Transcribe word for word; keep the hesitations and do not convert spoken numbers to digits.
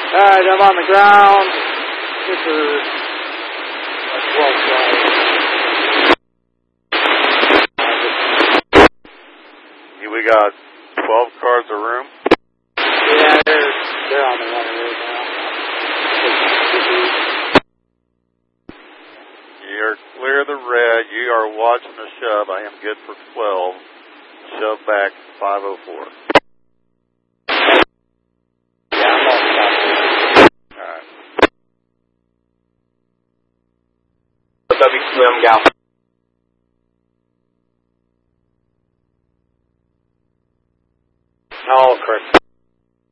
Alright, I'm on the ground. This is twelve flight. We got twelve cars a room? Yeah, they're, they're on the runner right now. You're clear of the red. You are watching the shove. I am good for twelve. Shove back five oh four. Yeah, I'm all stopped. Alright. W two M Gal.